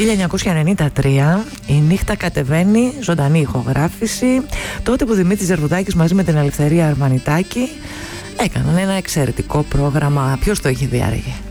1993 η νύχτα κατεβαίνει, ζωντανή ηχογράφηση, τότε που Δημήτρης Ζερβουδάκης μαζί με την Ελευθερία Αρβανιτάκη έκαναν ένα εξαιρετικό πρόγραμμα. Ποιος το είχε δει άραγε?